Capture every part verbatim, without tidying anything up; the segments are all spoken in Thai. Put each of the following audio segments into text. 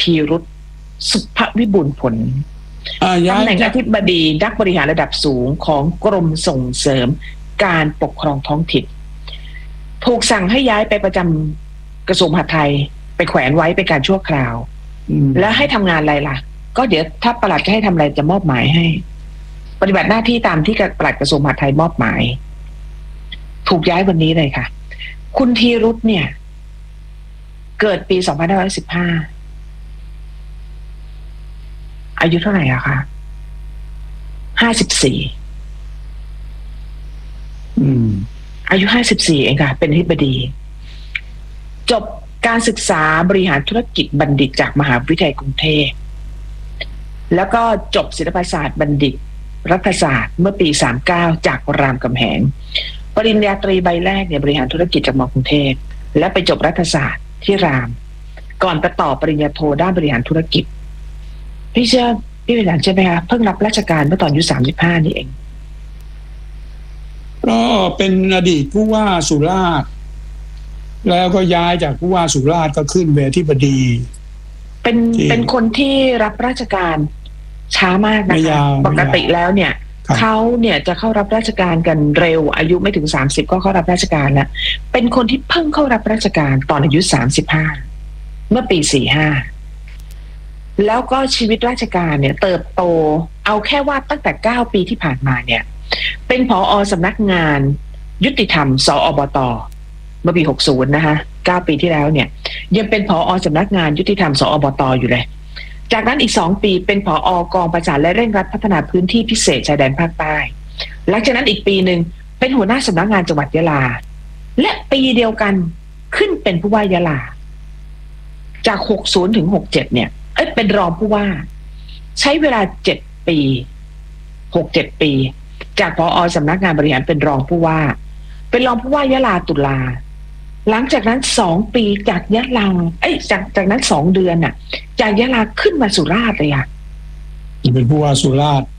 ธีรุธสุภวิบูลย์ผลตำแหน่งอธิบดีนักบริหารระดับสูงของกรมส่งเสริมการปกครองท้องถิ่นถูกสั่งให้ย้ายไปประจำกระทรวงมหาดไทยไปแขวนไว้เป็นการชั่วคราวแล้วให้ทำงานอะไรล่ะก็เดี๋ยวถ้าปลัดจะให้ทำอะไรจะมอบหมายให้ปฏิบัติหน้าที่ตามที่ปลัดกระทรวงมหาดไทยมอบหมายถูกย้ายวันนี้เลยค่ะคุณธีรุธเนี่ยเกิดปีสองพันห้าร้อยสิบห้าอายุเท่าไหร่อะคะห้าสิบสี่อายุห้าสิบสี่เองค่ะเป็นอธิบดีจบการศึกษาบริหารธุรกิจบัณฑิตจากมหาวิทยาลัยกรุงเทพแล้วก็จบศิลปศาสตร์บัณฑิตรัฐศาสตร์เมื่อปีสามสิบเก้าจากรามคำแหงปริญญาตรีใบแรกเนี่ยบริหารธุรกิจจากมกรุงเทพและไปจบรัฐศาสตร์ที่รามก่อนไปต่อปริญญาโทด้านบริหารธุรกิจพี่เชื่อพี่เป็นหลานใช่ไหมคะเพิ่งรับราชการเมื่อตอนอายุสามสิบห้านี่เองก็เป็นอดีตผู้ว่าสุราษฎร์แล้วก็ย้ายจากผู้ว่าสุราษฎร์ก็ขึ้นเป็นอธิบดีเป็นเป็นคนที่รับราชการช้ามากนะคะปกติแล้วเนี่ยเขาเนี่ยจะเข้ารับราชการกันเร็วอายุไม่ถึงสามสิบก็เข้ารับราชการแล้วเป็นคนที่เพิ่งเข้ารับราชการตอนอายุสามสิบห้าเมื่อปีสี่ห้าแล้วก็ชีวิตราชการเนี่ยเติบโตเอาแค่ว่าตั้งแต่เก้าปีที่ผ่านมาเนี่ยเป็นผอ.สำนักงานยุติธรรมสอบต.เมื่อปีหกสิบนะคะเก้าปีที่แล้วเนี่ยยังเป็นผอ.สำนักงานยุติธรรมสอบต.อยู่เลยจากนั้นอีกสองปีเป็นผอ.กองประสานและเร่งรัดพัฒนาพื้นที่พิเศษชายแดนภาคใต้หลังจากนั้นอีกปีหนึ่งเป็นหัวหน้าสำนักงานจังหวัดยะลาและปีเดียวกันขึ้นเป็นผู้ว่ายะลาจากหกสิบถึงหกสิบเจ็ดเนี่ยเอ้ยเป็นรองผู้ว่าใช้เวลาเจ็ดปีหกเจ็ดปีจากผอ.สำนักงานบริหารเป็นรองผู้ว่าเป็นรองผู้ว่ายะลาตุลาหลังจากนั้นสองปีจากยะลาเอ้ยจากจากนั้นสองเดือนน่ะจากยะลาขึ้นมาสุราษฎร์เลยอ่ะเป็นผู้ว่าสุราษฎร์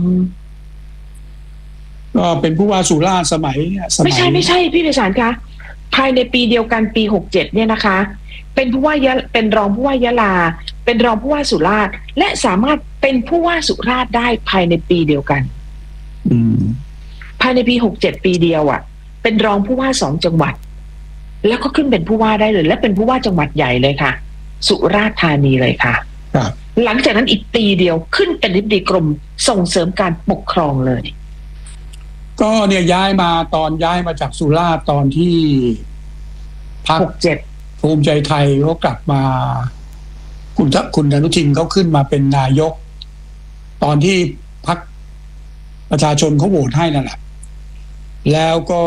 ก็เป็นผู้ว่าสุราษฎร์สมัยไม่ใช่ไม่ใช่พี่ไพศาลคะภายในปีเดียวกันปีหกเจ็ดเนี่ยนะคะเป็นผู้ว่ายะเป็นรองผู้ว่ายะลาเป็นรองผู้ว่าสุราษฎร์และสามารถเป็นผู้ว่าสุราษฎร์ได้ภายในปีเดียวกันภายในปีหกเจ็ดปีเดียวอ่ะเป็นรองผู้ว่าสองจังหวัดแล้วก็ขึ้นเป็นผู้ว่าได้เลยและเป็นผู้ว่าจังหวัดใหญ่เลยค่ะสุราษฎร์ธานีเลยค่ะหลังจากนั้นอีกปีเดียวขึ้นเป็นอธิบดีกรมส่งเสริมการปกครองเลยก็เนี่ยย้ายมาตอนย้ายมาจากสุราษฎร์ตอนที่พรรคภูมิใจไทยเขากลับมาคุณคุณอนุทินเขาขึ้นมาเป็นนายกตอนที่พรรคประชาชนเขาโหวตให้นั่นแหละแล้วก็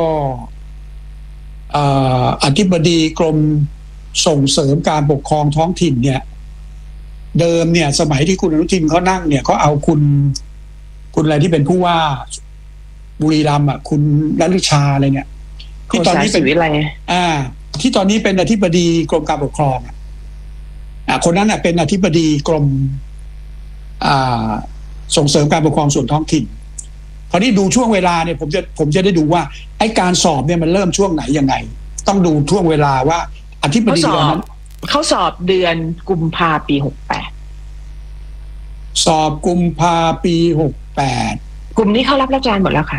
อธิบดีกรมส่งเสริมการปกครองท้องถิ่นเนี่ยเดิมเนี่ยสมัยที่คุณอนุทินเขานั่งเนี่ยเขาเอาคุณคุณอะไรที่เป็นผู้ว่าบุรีรัมย์อ่ะคุณณฤชาอะไรเนี่ยที่ตอนนี้เป็นอะไรอ่าที่ตอนนี้เป็นอธิบดีกรมการปกครองอ่ะคนนั้นอ่ะเป็นอธิบดีกรมอ่าส่งเสริมการปกครองส่วนท้องถิ่นคราวนี้ดูช่วงเวลาเนี่ยผมจะผมจะได้ดูว่าไอ้การสอบเนี่ยมันเริ่มช่วงไหนยังไงต้องดูช่วงเวลาว่าอธิบดีตอนนั้นเขาสอบเดือนกุมภาปีหกแปดสอบกุมภาปีหกแปดกลุ่มนี้เขารับราชการหมดแล้วค่ะ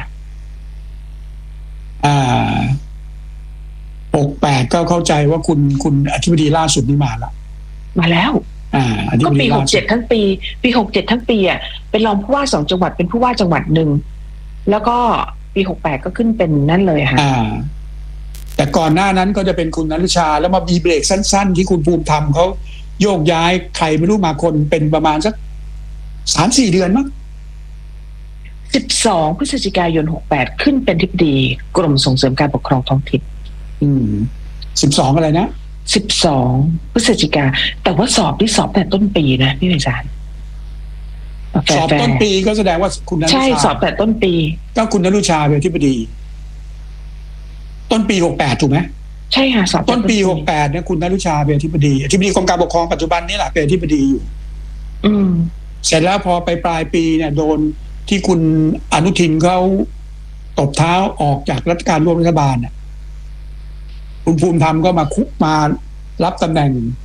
อ่าหกแปดก็เข้าใจว่าคุณคุณอธิบดีล่าสุดนี่มาแล้วมาแล้วอ่าก็ปีหกเจ็ดทั้งปีปีหกเจ็ดทั้งปีอ่ะเป็นรองผู้ว่าสองจังหวัดเป็นผู้ว่าจังหวัดหนึ่งแล้วก็ปีหกแปดก็ขึ้นเป็นนั่นเลยค่ะอ่าแต่ก่อนหน้านั้นก็จะเป็นคุณณฤชาแล้วมามีเบรกสั้นๆที่คุณภูมิธรรมเขาโยกย้ายใครไม่รู้มาคนเป็นประมาณสักสามสี่เดือนมั้งสิบสองพฤศจิกายนหกแปดขึ้นเป็นอธิบดีกรมส่งเสริมการปกครองท้องถิ่นอืมสิบสองอะไรนะสิบสองพฤศจิกาแต่ว่าสอบที่สอบแต่ต้นปีนะพี่ไพศาลสอบต้นปีก็แสดงว่าคุณณฤชาใช่สอบแต่ต้นปีก็คุณณฤชาเป็นอธิบดีต้นปีหกแปดถูกไหมใช่ค่ะสอบต้นปีหกแปดเนี่ยคุณณฤชาเป็นอธิบดีอธิบดีกรมการปกครองปัจจุบันนี่แหละเป็นอธิบดีอยู่อืมเสร็จแล้วพอไปปลายปีเนี่ยโดนที่คุณอนุทินเขาตบเท้าออกจากรัฐการร่วมรัฐบาลเนี่ยคุณภูมิธรรมก็มาคุกมารับตำแหน่ง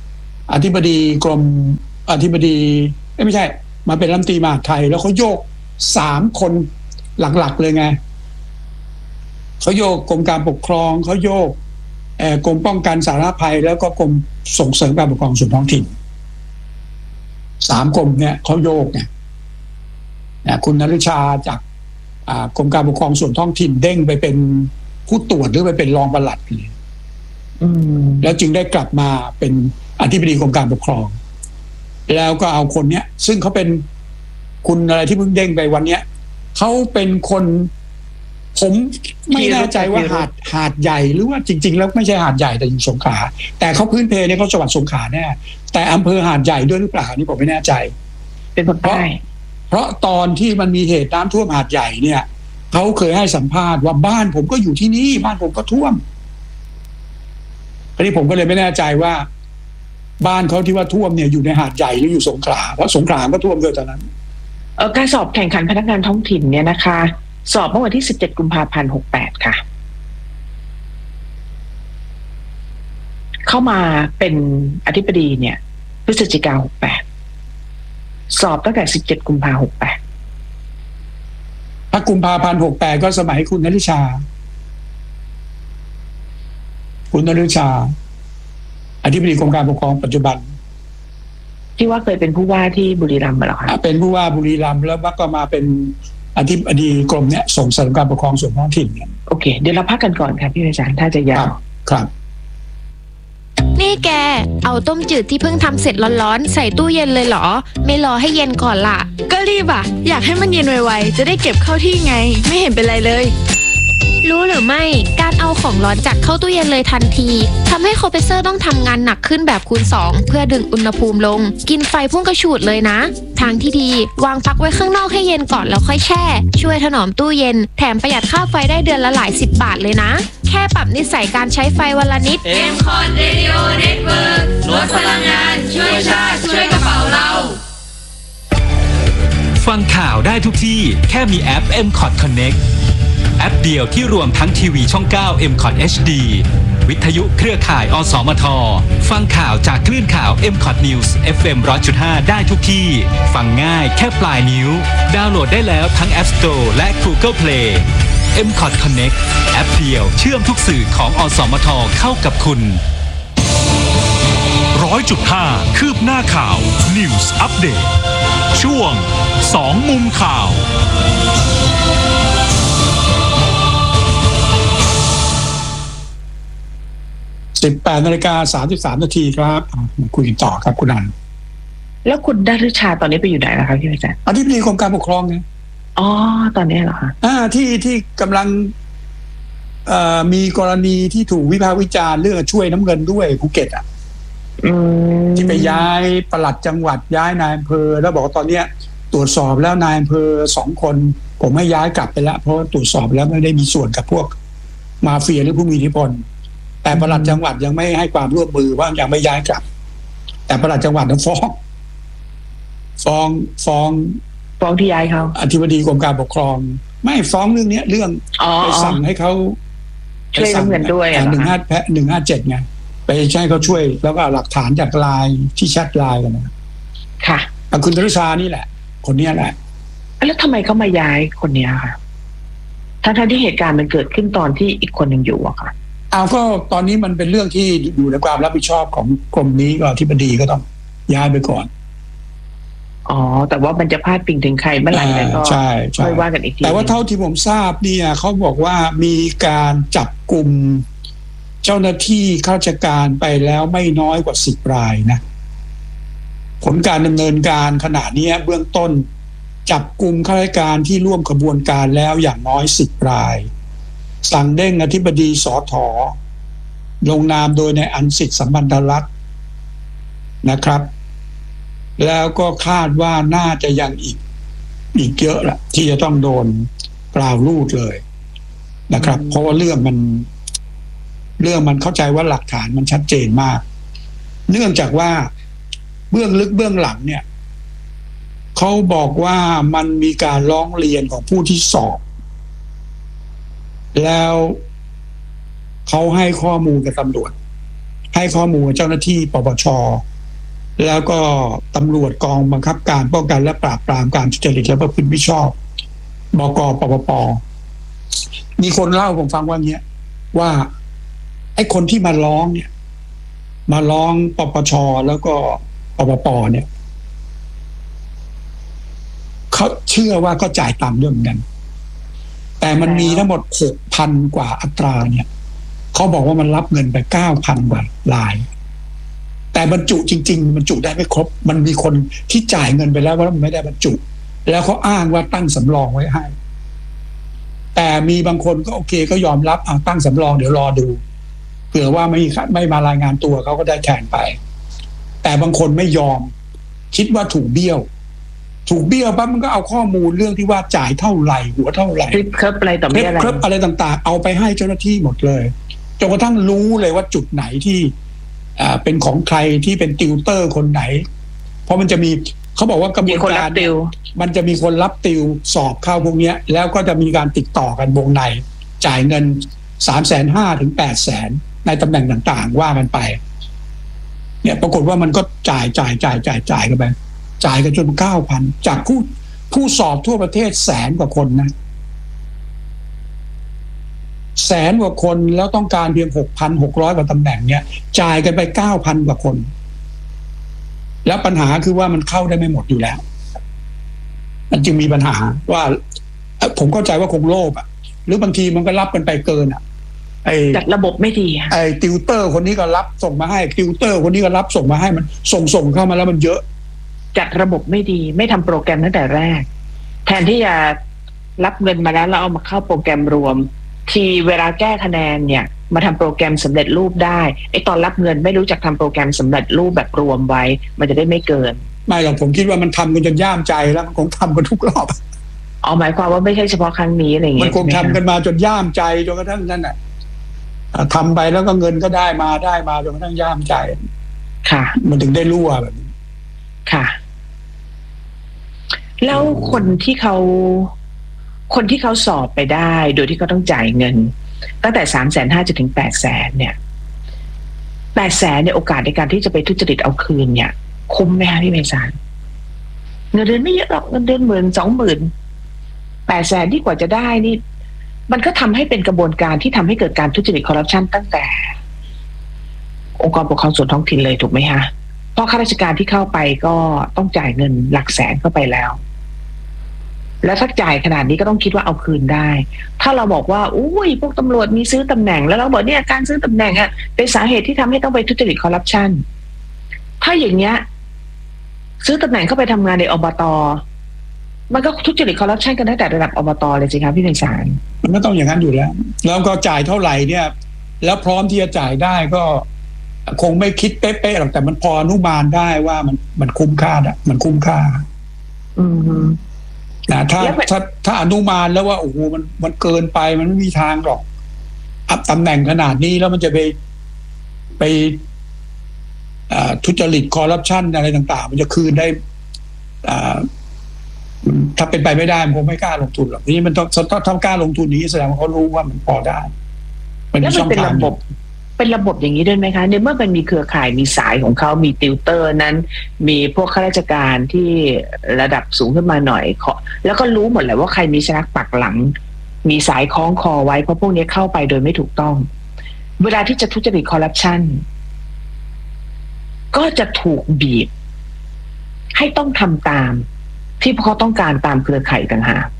อธิบดีกรมอธิบดีไม่ใช่มาเป็นรัฐมนตรีมหาดไทยแล้วเขาโยกสามคนหลักๆเลยไงเขาโยกกรมการปกครองเขาโยกกรมป้องกันสาธารณภัยแล้วก็กรมส่งเสริมการปกครองส่วนท้องถิ่นสามกรมเนี่ยเขาโยกเนี่ยคุณณฤชาจากกรมการปกครองส่วนท้องถิ่นเด้งไปเป็นผู้ตรวจหรือไปเป็นรองปลัดเลยแล้วจึงได้กลับมาเป็นอธิบดีกรมการปกครองแล้วก็เอาคนเนี้ยซึ่งเขาเป็นคุณอะไรที่เพิ่งเด้งไปวันเนี้ยเขาเป็นคนผมไม่แน่ใจว่าหาดหาดใหญ่หรือว่าจริงๆแล้วไม่ใช่หาดใหญ่แต่อยู่สงขลาแต่เขาพื้นเพเนี่ยเขาจังหวัดสงขลาแน่แต่อำเภอหาดใหญ่ด้วยหรือเปล่านี่ผมไม่แน่ใจเป็นคนใต้เพราะตอนที่มันมีเหตุน้ำท่วมหาดใหญ่เนี่ยเขาเคยให้สัมภาษณ์ว่าบ้านผมก็อยู่ที่นี่บ้านผมก็ท่วมอันนี้ผมก็เลยไม่แน่ใจว่าบ้านเขาที่ว่าท่วมเนี่ยอยู่ในหาดใหญ่หรืออยู่สงขลาเพราะสงขลาก็ท่วมด้วยตอนนั้นเออการสอบแข่งขันพนักงานท้องถิ่นเนี่ยนะคะสอบเมื่อวันที่สิบเจ็ดกุมภาพันธ์หกแปดค่ะเข้ามาเป็นอธิบดีเนี่ยพฤศจิกาหกแปดสอบตั้งแต่สิบเจ็ดกุมภาพันธ์หกแปดถ้ากุมภาพันธ์หกแปดก็สมัยคุณณฤชาคุณณฤชาอธิบดีกรมการปกครองปัจจุบันที่ว่าเคยเป็นผู้ว่าที่บุรีรัมย์มาหรอคะเป็นผู้ว่าบุรีรัมย์แล้วก็มาเป็นอธิบดีกรมเนี้ยส่งเสริมการปกครองส่วนท้องถิ่นเนี่ยโอเคเดี๋ยวเราพักกันก่อนค่ะพี่อาจารย์ถ้าจะยาวครับนี่แกเอาต้มจืดที่เพิ่งทำเสร็จร้อนๆใส่ตู้เย็นเลยเหรอไม่รอให้เย็นก่อนล่ะก็รีบอ่ะอยากให้มันเย็นไวๆจะได้เก็บเข้าที่ไงไม่เห็นเป็นไรเลยรู้หรือไม่การเอาของร้อนจัดเข้าตู้เย็นเลยทันทีทำให้คอมเพรสเซอร์ต้องทำงานหนักขึ้นแบบคูณสองเพื่อดึงอุณหภูมิลงกินไฟพุ่งกระฉูดเลยนะทางที่ดีวางปลั๊กไว้ข้างนอกให้เย็นก่อนแล้วค่อยแช่ช่วยถนอมตู้เย็นแถมประหยัดค่าไฟได้เดือนละหลายสิบบาทเลยนะแค่ปรับนิสัยการใช้ไฟวันละนิดเอ็ม คอท Radio Network ลดพลังงานช่วยชาติช่วยกระเป๋าเราฟังข่าวได้ทุกที่แค่มีแอป เอ็ม คอท Connectแอปเดียวที่รวมทั้งทีวีช่องเก้า เอ็ม คอท เอช ดี วิทยุเครือข่ายอสมทฟังข่าวจากคลื่นข่าว เอ็ม คอท News เอฟ เอ็ม หนึ่งร้อยจุดห้า ได้ทุกที่ฟังง่ายแค่ปลายนิ้วดาวน์โหลดได้แล้วทั้ง App Store และ Google Play เอ็ม คอท Connect แอปเดียวเชื่อมทุกสื่อของอสมทเข้ากับคุณ หนึ่งร้อยจุดห้า คืบหน้าข่าว News Update ช่วงสองมุมข่าวสิบแปดนาฬิกาสามสิบสามนาทีครับคุยกันต่อครับคุณนันแล้วคุณณฤชาตอนนี้ไปอยู่ไหนแล้วครับพี่อาจารย์อธิบดีกรมการปกครองไงอ๋อตอนนี้เหรอคะอ่าที่ที่กำลังเอ่อมีกรณีที่ถูกวิพากษ์วิจารณ์เรื่องช่วยน้ำเงินด้วยภูเก็ตอ่ะที่ไปย้ายปลัดจังหวัดย้ายนายอำเภอแล้วบอกตอนเนี้ยตรวจสอบแล้วนายอำเภอสองคนผมให้ย้ายกลับไปแล้วเพราะตรวจสอบแล้วไม่ได้มีส่วนกับพวกมาเฟียหรือผู้มีอิทธิพลแต่ปลัดจังหวัดยังไม่ให้ความร่วมมือว่ายังไม่ย้ายกลับแต่ปลัดจังหวัดนั้นฟ้องฟ้องฟ้องฟ้องที่ย้ายเขาอธิบดีกรมการปกครองไม่ฟ้องเรื่องนี้เรื่องไปสั่งให้เขาช่วยเงินด้วยอ่ะหนึ่งห้าแพะหนึ่งห้าเจ็ดไงไปใช้เขาช่วยแล้วก็หลักฐานจากไลน์ที่แชทไลน์กันนะค่ะคุณณฤชานี่แหละคนนี้แหละแล้วทำไมเขามาย้ายคนนี้ค่ะทั้งๆที่เหตุการณ์มันเกิดขึ้นตอนที่อีกคนหนึ่งอยู่อะค่ะเอาก็ตอนนี้มันเป็นเรื่องที่อยู่ในความรับผิดชอบของกรมนี้ก็ที่บดีก็ต้องย้ายไปก่อนอ๋อแต่ว่ามันจะพาดพิงถึงใครเมื่อไหร่ก็ใช่ค่อยว่ากันอีกทีแต่ว่าเท่าที่ผมทราบเนี่ยเขาบอกว่ามีการจับกลุ่มเจ้าหน้าที่ข้าราชการไปแล้วไม่น้อยกว่าสิบรายนะผลการดำเนินการขณะนี้เบื้องต้นจับกลุ่มข้าราชการที่ร่วมขบวนการแล้วอย่างน้อยสิบรายสั่งเด้งอธิบดีสถ.ลงนามโดยในอันสิทธิสัมพันธรัฐนะครับแล้วก็คาดว่าน่าจะยังอีกอีกเยอะละที่จะต้องโดนกล่าวรูดเลยนะครับเพราะว่าเรื่องมันเรื่องมันเข้าใจว่าหลักฐานมันชัดเจนมากเนื่องจากว่าเบื้องลึกเบื้องหลังเนี่ยเขาบอกว่ามันมีการร้องเรียนของผู้ที่สอบแล้วเขาให้ข้อมูลกับตำรวจให้ข้อมูลกับเจ้าหน้าที่ปปชแล้วก็ตำรวจกองบังคับการป้องกันและปราบปรามการทุจริตและประพฤติมิชอบบก.ปปป.มีคนเล่าผมฟังว่าเงี้ยว่าไอ้คนที่มาร้องเนี่ยมาร้องปปช.แล้วก็ปปป.เนี่ยเขาเชื่อว่าก็จ่ายตามเรื่องนั้นแต่มันมีทั้งหมด หกพัน กว่าอัตราเนี่ยเขาบอกว่ามันรับเงินไป เก้าพัน กว่ารายแต่บรรจุจริงๆบรรจุได้ไม่ครบมันมีคนที่จ่ายเงินไปแล้วว่ามันไม่ได้บรรจุแล้วเขาอ้างว่าตั้งสำรองไว้ให้แต่มีบางคนก็โอเคก็ยอมรับเอาตั้งสำรองเดี๋ยวรอดูเผื่อว่าไม่ไม่มารายงานตัวเขาก็ได้แทนไปแต่บางคนไม่ยอมคิดว่าถูกเบี้ยวถูกเบี้ยวปั๊บมันก็เอาข้อมูลเรื่องที่ว่าจ่ายเท่าไหร่หัวเท่าไหร่คลิปคลิปอะไรต่อไม่อะไรคลิปอะไรต่างๆเอาไปให้เจ้าหน้าที่หมดเลยจนกระทั่งรู้เลยว่าจุดไหนที่อ่าเป็นของใครที่เป็นติวเตอร์คนไหนเพราะมันจะมีเขาบอกว่ากระบวนการมันจะมีคนรับติวสอบเข้าพวกนี้แล้วก็จะมีการติดต่อกันวงในจ่ายเงิน สามแสนห้าหมื่น ถึง แปดแสน ในตำแหน่งต่างๆว่ากันไปเนี่ยปรากฏว่ามันก็จ่ายจ่ายจ่ายจ่ายจ่ายกันไปจ่ายกันจน เก้าพัน จากผู้ผู้สอบทั่วประเทศแสนกว่าคนนะแสนกว่าคนแล้วต้องการเพียง หกพันหกร้อย กว่าตำแหน่งเนี่ยจ่ายกันไป เก้าพัน กว่าคนแล้วปัญหาคือว่ามันเข้าได้ไม่หมดอยู่แล้วมันจึงมีปัญหาว่าผมเข้าใจว่าคงโลภอ่ะหรือบางทีมันก็รับกันไปเกินอ่ะไอ้จัดระบบไม่ดีไอ้ติวเตอร์คนนี้ก็รับส่งมาให้ติวเตอร์คนนี้ก็รับส่งมาให้มันส่งส่งเข้ามาแล้วมันเยอะจัดระบบไม่ดีไม่ทำโปรแกรมตั้งแต่แรกแทนที่จะรับเงินมาแล้วแล้วเอามาเข้าโปรแกรมรวมทีเวลาแก้คะแนนเนี่ยมาทำโปรแกรมสำเร็จรูปได้ไอ้ตอนรับเงินไม่รู้จักทำโปรแกรมสำเร็จรูปแบบรวมไว้มันจะได้ไม่เกินไม่หรอกผมคิดว่ามันทำกันจนย่ามใจแล้วมันคงทำกันทุกรอบเอาหมายความว่าไม่ใช่เฉพาะครั้งนี้อะไรอย่างเงี้ยมันคงทำกันมาจนย่ามใจจนกระทั่งนั่นแหละทำไปแล้วก็เงินก็ได้มาได้มาจนกระทั่งย่ามใจค่ะมันถึงได้รั่วแบบนี้ค่ะแล้วคนที่เขาคนที่เขาสอบไปได้โดยที่เขาต้องจ่ายเงินตั้งแต่สามแสนห้าจนถึงแปดแสนเนี่ยแปดแสนเนี่ยโอกาสในการที่จะไปทุจริตเอาคืนเนี่ยคุ้มไหมคะพี่ไพศาลเงินเดือนไม่เยอะหรอกเงินเดือนหมื่นสองหมื่นแปดแสนที่กว่าจะได้นี่มันก็ทำให้เป็นกระบวนการที่ทำให้เกิดการทุจริตคอร์รัปชันตั้งแต่องค์กรปกครองส่วนท้องถิ่นเลยถูกไหมคะเพราะข้าราชการที่เข้าไปก็ต้องจ่ายเงินหลักแสนเข้าไปแล้วแล้วถ้าจ่ายขนาดนี้ก็ต้องคิดว่าเอาคืนได้ถ้าเราบอกว่าอุ้ยพวกตำรวจมีซื้อตำแหน่งแล้วเราบอกเนี่ยการซื้อตำแหน่งอ่ะเป็นสาเหตุที่ทำให้ต้องไปทุจริตคอร์รัปชันถ้าอย่างเงี้ยซื้อตำแหน่งเข้าไปทำงานในอบต.มันก็ทุจริตคอร์รัปชันกันตั้งแต่ระดับอบต.เลยสิครับพี่ไพศาลมันไม่ต้องอย่างนั้นอยู่แล้วแล้วก็จ่ายเท่าไหร่เนี่ยแล้วพร้อมที่จะจ่ายได้ก็คงไม่คิดเป๊ะๆหรอกแต่มันพออนุมานได้ว่ามันมันคุ้มค่าอ่ะมันคุ้มค่าอืมนะถ้าถ้าถ้าอนุมานแล้วว่าโอ้โหมันมันเกินไปมันไม่มีทางหรอกอัพตำแหน่งขนาดนี้แล้วมันจะไปไปทุจริตคอร์รัปชันอะไรต่างๆมันจะคืนได้ถ้าเป็นไปไม่ได้มันคงไม่กล้าลงทุนหรอกทีนี้มันต้องถ้ากล้าลงทุนนี้แสดงว่าเขารู้ว่ามันพอได้แล้วมันเป็นระบบเป็นระบบอย่างนี้ด้วยไหมคะในเมื่อมันมีเครือข่ายมีสายของเขามีติวเตอร์นั้นมีพวกข้าราชการที่ระดับสูงขึ้นมาหน่อยแล้วก็รู้หมดแหละว่าใครมีชนักปักหลังมีสายคล้องคอไว้เพราะพวกนี้เข้าไปโดยไม่ถูกต้องเวลาที่จะทุจริตคอร์รัปชันก็จะถูกบีบให้ต้องทำตามที่พวกเขาต้องการตามเครือข่ายต่างหาก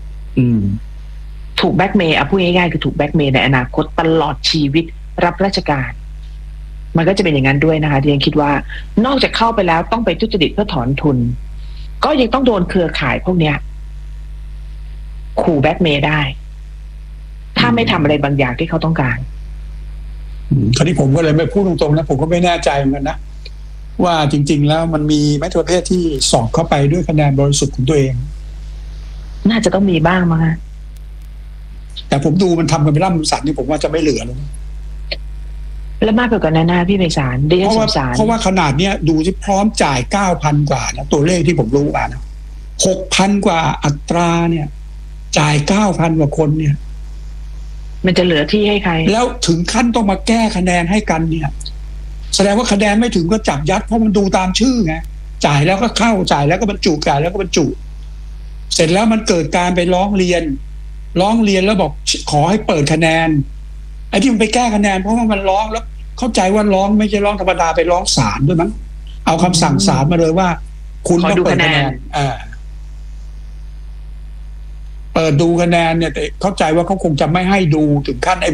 ถูกแบล็กเมย์อ่ะพูดง่ายๆคือถูกแบล็กเมย์ในอนาคตตลอดชีวิตรับราชการมันก็จะเป็นอย่างนั้นด้วยนะคะที่ยังคิดว่านอกจากเข้าไปแล้วต้องไปทุจริตเพื่อถอนทุนก็ยังต้องโดนเครือข่ายพวกเนี้ยขู่แบล็กเมย์ได้ถ้าไม่ทำอะไรบางอย่างที่เขาต้องการคราวนี้ผมก็เลยไม่พูดตรงๆนะผมก็ไม่แน่ใจเหมือนกันนะว่าจริงๆแล้วมันมีไหมประเภทที่สอบเข้าไปด้วยคะแนนบริสุทธิ์ของตัวเองน่าจะต้องมีบ้างมั้งคะแต่ผมดูมันทำกันไปร่ำสันนี่ผมว่าจะไม่เหลือแล้วแล้วมากกว่านั้นนะพี่ไพศาลดิฉันสงสารเพราะว่าขนาดเนี้ยดูที่พร้อมจ่าย เก้าพัน กว่านะตัวเลขที่ผมรู้อ่ะนะ หกพัน กว่าอัตราเนี่ยจ่าย เก้าพัน กว่าคนเนี่ยมันจะเหลือที่ให้ใครแล้วถึงขั้นต้องมาแก้คะแนนให้กันเนี่ยแสดงว่าคะแนนไม่ถึงก็จับยัดเพราะมันดูตามชื่อไงจ่ายแล้วก็เข้าจ่ายแล้วก็บรรจุจ่ายแล้วก็บรรจุเสร็จแล้วมันเกิดการไปร้องเรียนร้องเรียนแล้วบอกขอให้เปิดคะแนนไอ้ที่มันไปแก้คะแนนเพราะว่ามันร้องแล้วเข้าใจว่าร้องไม่ใช่ร้องธรรมดาไปร้องศาลด้วยมั้งเอาคำสั่งศาลมาเลยว่าคุณต้องเปิดคะแนนอ่าเปิดดูคะแนนเนี่ยแต่เข้าใจว่าเขาคงจะไม่ให้ดูถึงขั้นไอ้